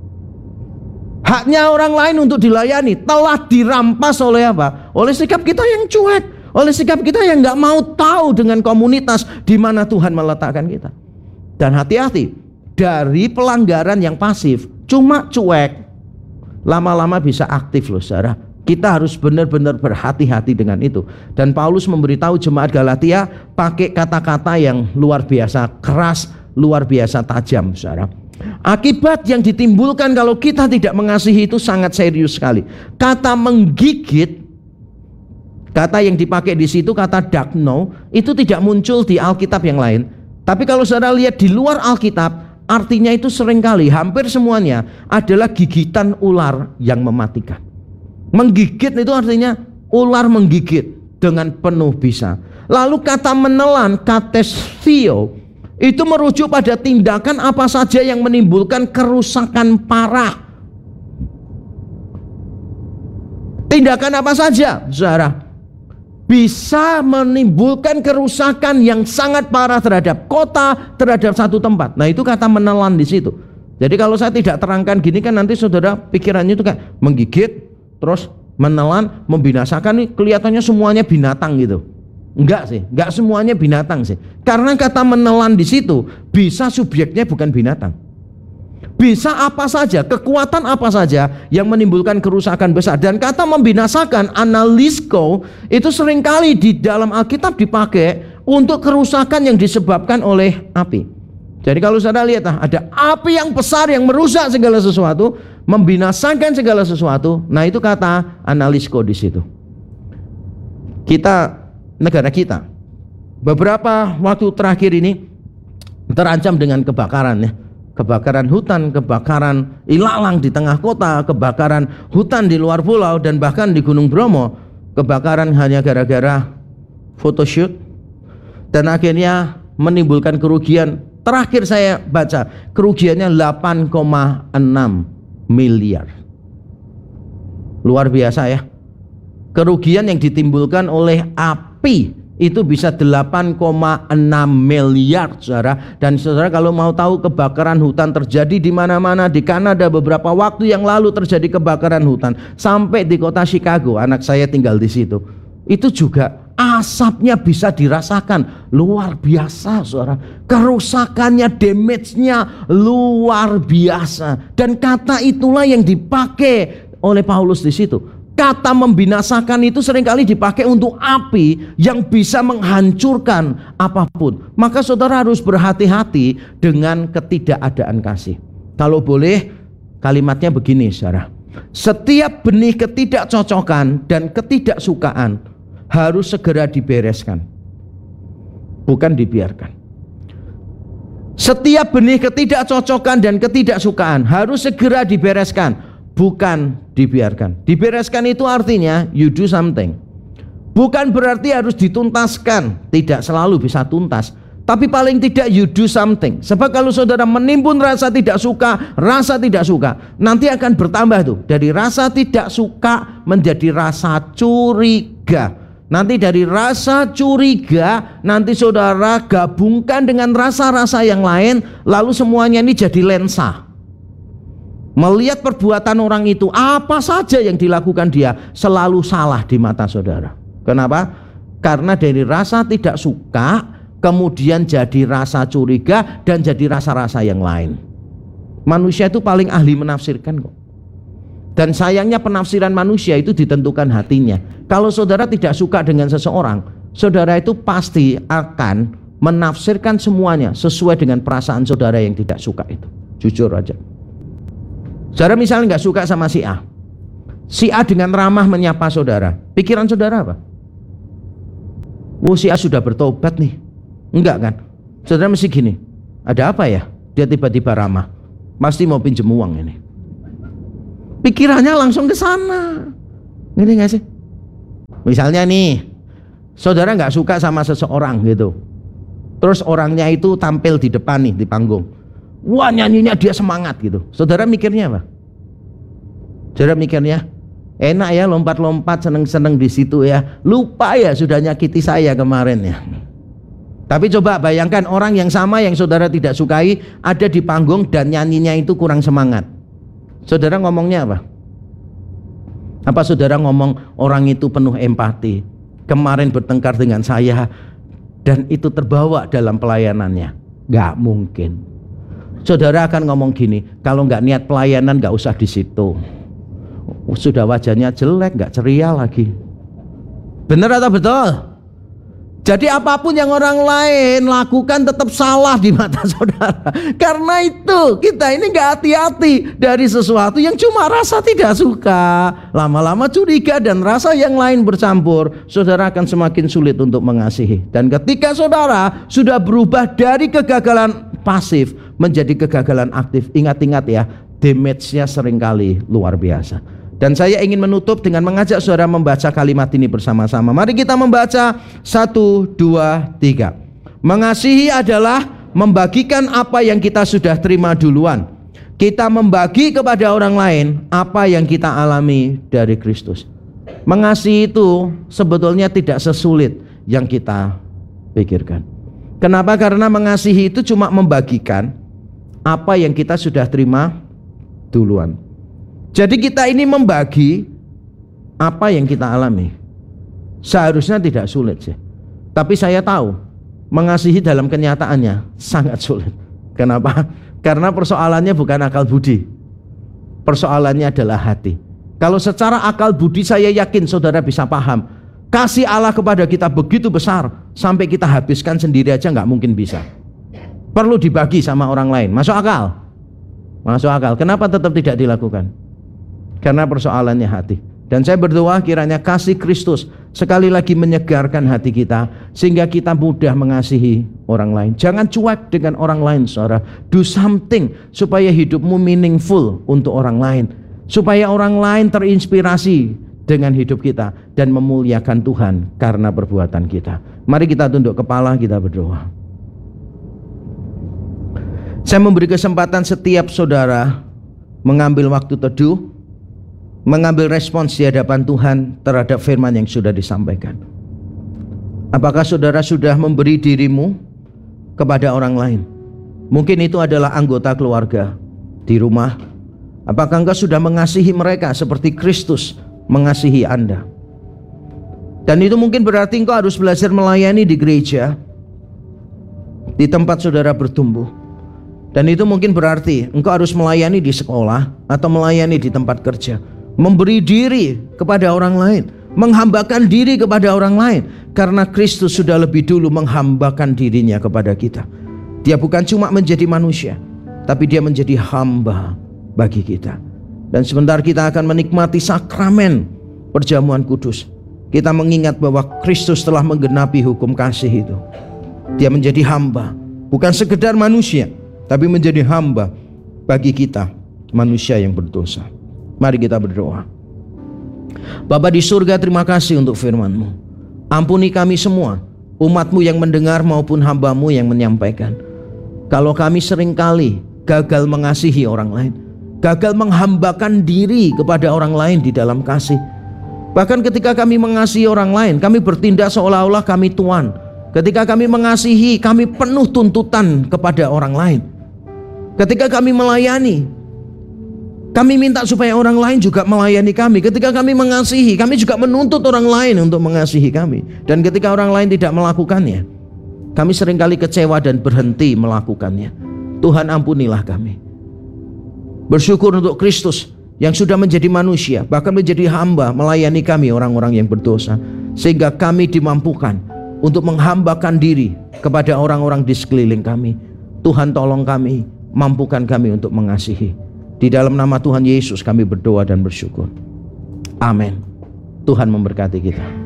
Haknya orang lain untuk dilayani telah dirampas oleh apa? Oleh sikap kita yang cuek. Oleh sikap kita yang gak mau tahu dengan komunitas di mana Tuhan meletakkan kita. Dan hati-hati, dari pelanggaran yang pasif, cuma cuek, lama-lama bisa aktif loh saudara. Kita harus benar-benar berhati-hati dengan itu. Dan Paulus memberitahu jemaat Galatia pakai kata-kata yang luar biasa keras, luar biasa tajam saudara. Akibat yang ditimbulkan kalau kita tidak mengasihi itu sangat serius sekali. Kata menggigit, kata yang dipakai di situ, kata dagno, itu tidak muncul di Alkitab yang lain. Tapi kalau saudara lihat di luar Alkitab, artinya itu seringkali, hampir semuanya adalah gigitan ular yang mematikan. Menggigit itu artinya ular menggigit dengan penuh bisa. Lalu kata menelan, katesthio, itu merujuk pada tindakan apa saja yang menimbulkan kerusakan parah. Tindakan apa saja, saudara, bisa menimbulkan kerusakan yang sangat parah terhadap kota, terhadap satu tempat. Nah itu kata menelan di situ. Jadi kalau saya tidak terangkan gini kan nanti saudara pikirannya itu kayak menggigit, terus menelan, membinasakan, nih kelihatannya semuanya binatang gitu. Enggak sih, enggak semuanya binatang sih. Karena kata menelan di situ bisa subjeknya bukan binatang. Bisa apa saja, kekuatan apa saja yang menimbulkan kerusakan besar. Dan kata membinasakan, analisko, itu seringkali di dalam Alkitab dipakai untuk kerusakan yang disebabkan oleh api. Jadi kalau saudara lihat, ada api yang besar yang merusak segala sesuatu, membinasakan segala sesuatu. Nah itu kata analisko di situ. Negara kita beberapa waktu terakhir ini terancam dengan kebakaran ya. Kebakaran hutan, kebakaran ilalang di tengah kota, kebakaran hutan di luar pulau, dan bahkan di Gunung Bromo kebakaran hanya gara-gara photoshoot, dan akhirnya menimbulkan kerugian. Terakhir saya baca kerugiannya 8,6 miliar. Luar biasa ya. Kerugian yang ditimbulkan oleh api itu bisa 8,6 miliar, saudara. Dan saudara kalau mau tahu, kebakaran hutan terjadi di mana-mana. Di Kanada beberapa waktu yang lalu terjadi kebakaran hutan. Sampai di kota Chicago, anak saya tinggal di situ. Itu juga asapnya bisa dirasakan. Luar biasa, saudara. Kerusakannya, damage-nya luar biasa. Dan kata itulah yang dipakai oleh Paulus di situ. Kata membinasakan itu seringkali dipakai untuk api yang bisa menghancurkan apapun. Maka saudara harus berhati-hati dengan ketidakadaan kasih. Kalau boleh, kalimatnya begini, saudara. Setiap benih ketidakcocokan dan ketidaksukaan harus segera dibereskan, bukan dibiarkan. Setiap benih ketidakcocokan dan ketidaksukaan harus segera dibereskan, bukan dibiarkan. Dibereskan itu artinya you do something. Bukan berarti harus dituntaskan, tidak selalu bisa tuntas, tapi paling tidak you do something. Sebab kalau saudara menimbun rasa tidak suka, nanti akan bertambah tuh. Dari rasa tidak suka menjadi rasa curiga. Nanti dari rasa curiga, nanti saudara gabungkan dengan rasa-rasa yang lain, lalu semuanya ini jadi lensa. Melihat perbuatan orang itu, apa saja yang dilakukan dia selalu salah di mata saudara. Kenapa? Karena dari rasa tidak suka kemudian jadi rasa curiga dan jadi rasa-rasa yang lain. Manusia itu paling ahli menafsirkan kok. Dan sayangnya penafsiran manusia itu ditentukan hatinya. Kalau saudara tidak suka dengan seseorang, saudara itu pasti akan menafsirkan semuanya sesuai dengan perasaan saudara yang tidak suka itu. Jujur aja. Saudara misalnya nggak suka sama si A. Si A dengan ramah menyapa saudara. Pikiran saudara apa? Oh, si A sudah bertobat nih. Enggak kan? Saudara mesti gini. Ada apa ya? Dia tiba-tiba ramah. Pasti mau pinjem uang ini. Pikirannya langsung ke sana. Ngerti nggak sih? Misalnya nih, saudara nggak suka sama seseorang gitu. Terus orangnya itu tampil di depan nih, di panggung. Wah, nyanyinya dia semangat gitu. Saudara mikirnya apa? Saudara mikirnya enak ya, lompat-lompat, seneng-seneng di situ ya. Lupa ya sudah nyakiti saya kemarin ya. Tapi coba bayangkan orang yang sama yang saudara tidak sukai ada di panggung dan nyanyinya itu kurang semangat. Saudara ngomongnya apa? Apa saudara ngomong orang itu penuh empati, kemarin bertengkar dengan saya dan itu terbawa dalam pelayanannya? Gak mungkin. Saudara akan ngomong gini, kalau nggak niat pelayanan nggak usah di situ. Sudah wajahnya jelek, nggak ceria lagi. Benar atau betul? Jadi apapun yang orang lain lakukan tetap salah di mata saudara. Karena itu kita ini nggak hati-hati dari sesuatu yang cuma rasa tidak suka. Lama-lama curiga dan rasa yang lain bercampur, saudara akan semakin sulit untuk mengasihi. Dan ketika saudara sudah berubah dari kegagalan pasif menjadi kegagalan aktif, ingat-ingat ya, damage-nya seringkali luar biasa. Dan saya ingin menutup dengan mengajak saudara membaca kalimat ini bersama-sama. Mari kita membaca 1, 2, 3. Mengasihi adalah membagikan apa yang kita sudah terima duluan. Kita membagi kepada orang lain apa yang kita alami dari Kristus. Mengasihi itu sebetulnya tidak sesulit yang kita pikirkan. Kenapa? Karena mengasihi itu cuma membagikan apa yang kita sudah terima duluan. Jadi kita ini membagi apa yang kita alami. Seharusnya tidak sulit sih. Tapi saya tahu mengasihi dalam kenyataannya sangat sulit. Kenapa? Karena persoalannya bukan akal budi. Persoalannya adalah hati. Kalau secara akal budi saya yakin saudara bisa paham. Kasih Allah kepada kita begitu besar sampai kita habiskan sendiri aja nggak mungkin bisa. Perlu dibagi sama orang lain. Masuk akal? Masuk akal. Kenapa tetap tidak dilakukan? Karena persoalannya hati. Dan saya berdoa kiranya kasih Kristus sekali lagi menyegarkan hati kita sehingga kita mudah mengasihi orang lain. Jangan cuek dengan orang lain, saudara. Do something supaya hidupmu meaningful untuk orang lain, supaya orang lain terinspirasi dengan hidup kita dan memuliakan Tuhan karena perbuatan kita. Mari kita tunduk kepala, kita berdoa. Saya memberi kesempatan setiap saudara mengambil waktu teduh, mengambil respons di hadapan Tuhan terhadap firman yang sudah disampaikan. Apakah saudara sudah memberi dirimu kepada orang lain? Mungkin itu adalah anggota keluarga di rumah. Apakah engkau sudah mengasihi mereka seperti Kristus mengasihi Anda? Dan itu mungkin berarti engkau harus belajar melayani di gereja, di tempat saudara bertumbuh. Dan itu mungkin berarti engkau harus melayani di sekolah atau melayani di tempat kerja. Memberi diri kepada orang lain, menghambakan diri kepada orang lain, karena Kristus sudah lebih dulu menghambakan dirinya kepada kita. Dia bukan cuma menjadi manusia, tapi dia menjadi hamba bagi kita. Dan sebentar kita akan menikmati sakramen perjamuan kudus. Kita mengingat bahwa Kristus telah menggenapi hukum kasih itu. Dia menjadi hamba, bukan sekedar manusia, tapi menjadi hamba bagi kita manusia yang berdosa. Mari kita berdoa. Bapa di surga, terima kasih untuk firman-Mu. Ampuni kami semua, umat-Mu yang mendengar maupun hamba-Mu yang menyampaikan. Kalau kami seringkali gagal mengasihi orang lain, gagal menghambakan diri kepada orang lain di dalam kasih. Bahkan ketika kami mengasihi orang lain, kami bertindak seolah-olah kami Tuhan. Ketika kami mengasihi, kami penuh tuntutan kepada orang lain. Ketika kami melayani, kami minta supaya orang lain juga melayani kami. Ketika kami mengasihi, kami juga menuntut orang lain untuk mengasihi kami. Dan ketika orang lain tidak melakukannya, kami seringkali kecewa dan berhenti melakukannya. Tuhan, ampunilah kami. Bersyukur untuk Kristus yang sudah menjadi manusia, bahkan menjadi hamba, melayani kami orang-orang yang berdosa, sehingga kami dimampukan untuk menghambakan diri kepada orang-orang di sekeliling kami. Tuhan, tolong kami, mampukan kami untuk mengasihi. Di dalam nama Tuhan Yesus kami berdoa dan bersyukur. Amin. Tuhan memberkati kita.